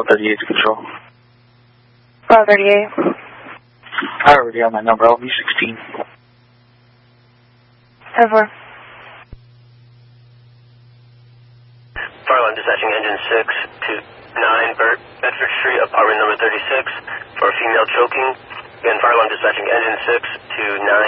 38 to control. Bravo 38. I already have my number. I'll be 16. Over. Fireline dispatching engine 6 to 9 Bedford Street, apartment number 36 for female choking. Again, Fireline dispatching engine 6 to 9.